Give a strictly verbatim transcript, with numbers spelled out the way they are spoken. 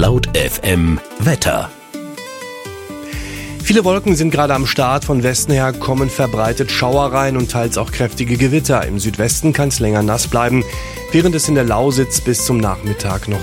Laut F M Wetter. Viele Wolken sind gerade am Start. Von Westen her kommen verbreitet Schauereien und teils auch kräftige Gewitter. Im Südwesten kann es länger nass bleiben, während es in der Lausitz bis zum Nachmittag noch